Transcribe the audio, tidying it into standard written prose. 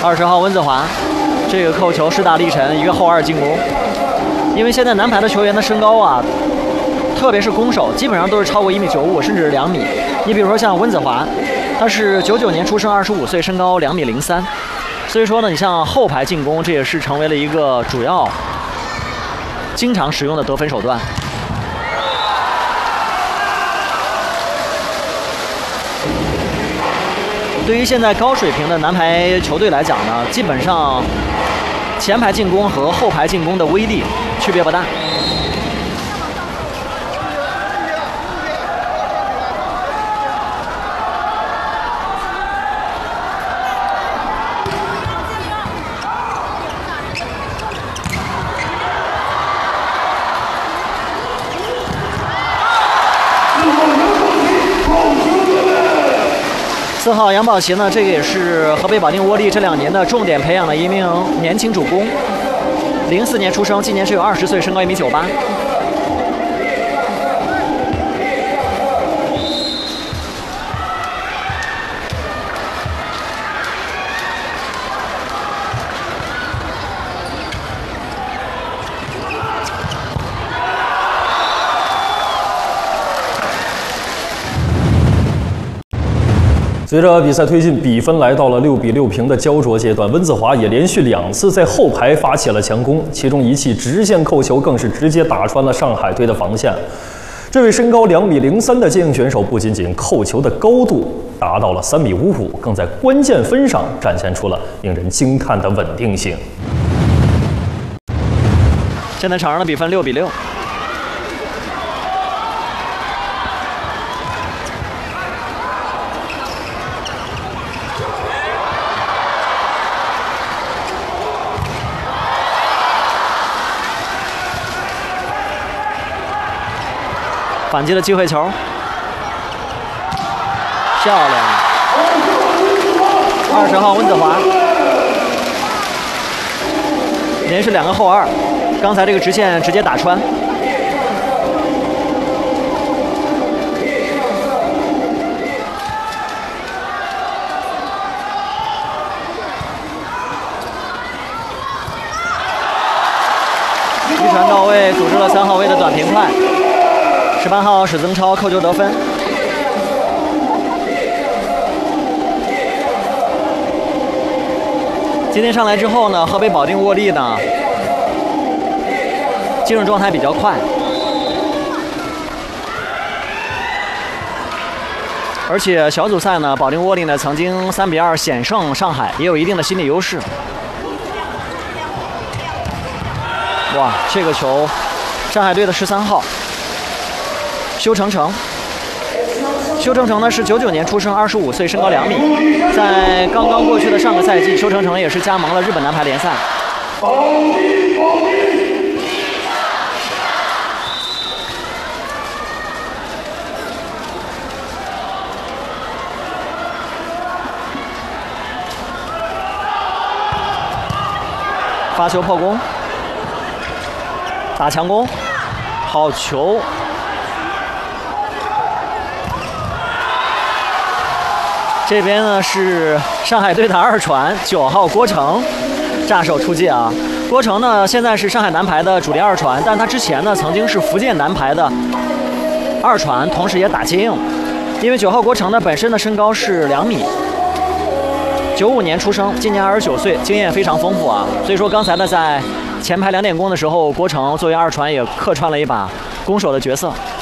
20号温子华，这个扣球势大力沉，一个后2进攻。因为现在男排的球员的身高啊，特别是攻手，基本上都是超过1.95米，甚至是2米。你比如说像温子华，他是99年出生，25岁，身高2.03米。所以说呢，你像后排进攻，这也是成为了一个主要、经常使用的得分手段。对于现在高水平的男排球队来讲呢，基本上前排进攻和后排进攻的威力区别不大。4号杨宝琦呢，这个也是河北保定窝力这2年的重点培养的一名年轻主攻，04年出生，今年是有20岁，身高1.98米。 随着比赛推进，比分来到了6-6平的焦灼阶段。温子华也连续2次在后排发起了强攻，其中一记直线扣球更是直接打穿了上海队的防线。这位身高2.03米的接应选手不仅仅扣球的高度达到了3.55米，更在关键分上展现出了令人惊叹的稳定性。 现在场上的比分6-6。反击的机会球，漂亮！20号温子华连续2个后2，刚才这个直线直接打穿。一传到位，组织了3号位的短平快。18号史增超扣球得分。今天上来之后呢，河北保定窝力呢进入状态比较快，而且小组赛呢，保定窝力呢曾经3-2险胜上海，也有一定的心理优势。哇，这个球，上海队的13号。修成成呢是99年出生，25岁，身高2米。在刚刚过去的上个赛季，修成成也是加盟了日本男排联赛。发球破攻，打强攻，好球！这边呢是上海队的2传，9号郭成炸手出界啊！郭成呢现在是上海男排的主力2传，但他之前呢曾经是福建男排的2传，同时也打接应。因为9号郭成呢本身的身高是2米，95年出生，今年29岁，经验非常丰富啊。所以说刚才呢在前排2点攻的时候，郭成作为2传也客串了一把攻手的角色。